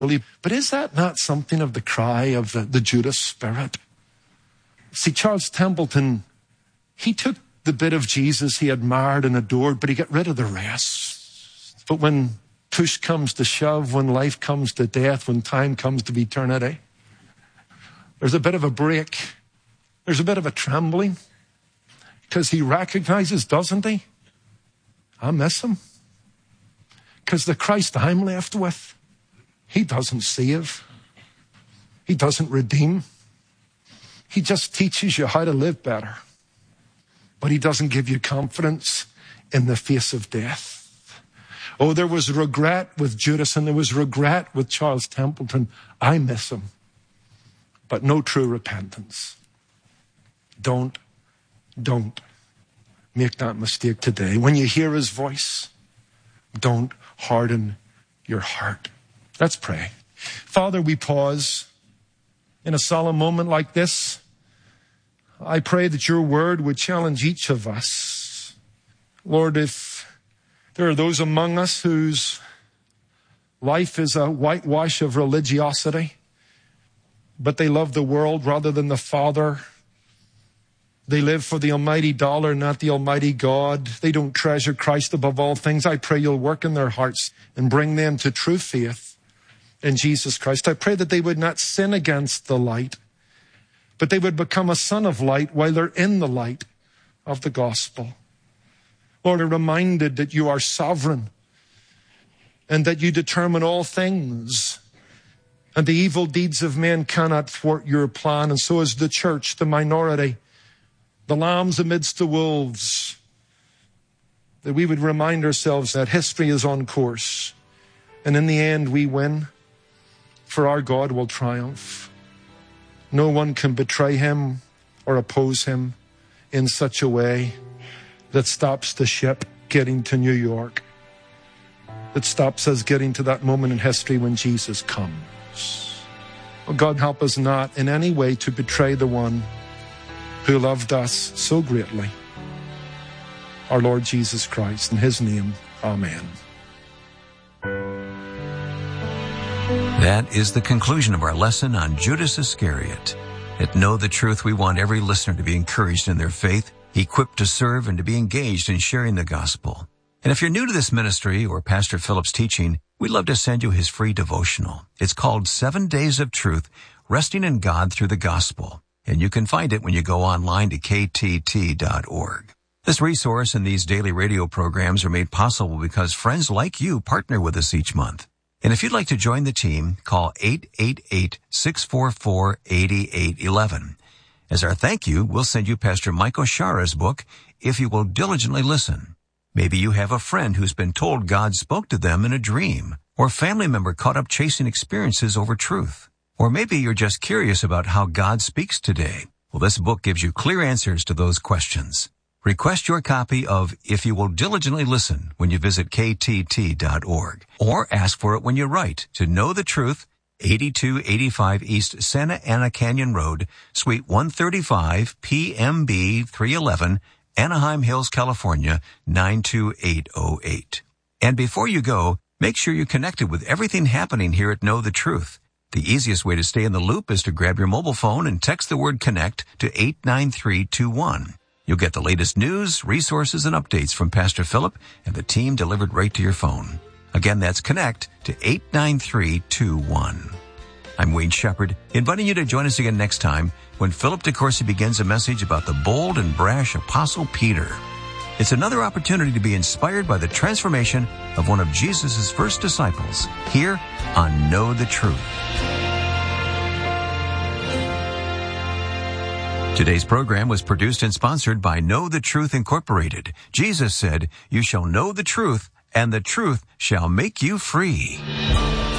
But is that not something of the cry of the Judas spirit? See, Charles Templeton, he took the bit of Jesus he admired and adored, but he got rid of the rest. But when push comes to shove, when life comes to death, when time comes to eternity, there's a bit of a break. There's a bit of a trembling, because he recognizes, doesn't he? I miss him. Because the Christ I'm left with, he doesn't save. He doesn't redeem. He just teaches you how to live better. But he doesn't give you confidence in the face of death. Oh, there was regret with Judas and there was regret with Charles Templeton. I miss him. But no true repentance. Don't make that mistake today. When you hear his voice, don't harden your heart. Let's pray. Father, we pause in a solemn moment like this. I pray that your word would challenge each of us. Lord, if there are those among us whose life is a whitewash of religiosity, but they love the world rather than the Father. They live for the almighty dollar, not the almighty God. They don't treasure Christ above all things. I pray you'll work in their hearts and bring them to true faith in Jesus Christ. I pray that they would not sin against the light, but they would become a son of light while they're in the light of the gospel. Lord, I'm reminded that you are sovereign and that you determine all things. And the evil deeds of men cannot thwart your plan. And so is the church, the minority, the lambs amidst the wolves, that we would remind ourselves that history is on course. And in the end, we win, for our God will triumph. No one can betray him or oppose him in such a way that stops the ship getting to New York, that stops us getting to that moment in history when Jesus comes. Oh, God, help us not in any way to betray the one who loved us so greatly, our Lord Jesus Christ. In his name, amen. That is the conclusion of our lesson on Judas Iscariot. At Know the Truth, we want every listener to be encouraged in their faith, equipped to serve, and to be engaged in sharing the gospel. And if you're new to this ministry or Pastor Philip's teaching, we'd love to send you his free devotional. It's called 7 Days of Truth, Resting in God Through the Gospel. And you can find it when you go online to ktt.org. This resource and these daily radio programs are made possible because friends like you partner with us each month. And if you'd like to join the team, call 888-644-8811. As our thank you, we'll send you Pastor Mike O'Shara's book, If You Will Diligently Listen. Maybe you have a friend who's been told God spoke to them in a dream, or a family member caught up chasing experiences over truth. Or maybe you're just curious about how God speaks today. Well, this book gives you clear answers to those questions. Request your copy of If You Will Diligently Listen when you visit ktt.org, or ask for it when you write to Know the Truth, 8285 East Santa Ana Canyon Road, Suite 135, PMB 311, Anaheim Hills, California, 92808. And before you go, make sure you're connected with everything happening here at Know the Truth. The easiest way to stay in the loop is to grab your mobile phone and text the word CONNECT to 89321. You'll get the latest news, resources, and updates from Pastor Philip and the team delivered right to your phone. Again, that's CONNECT to 89321. I'm Wayne Shepherd, inviting you to join us again next time when Philip DeCourcy begins a message about the bold and brash Apostle Peter. It's another opportunity to be inspired by the transformation of one of Jesus' first disciples here on Know the Truth. Today's program was produced and sponsored by Know the Truth Incorporated. Jesus said, "You shall know the truth, and the truth shall make you free."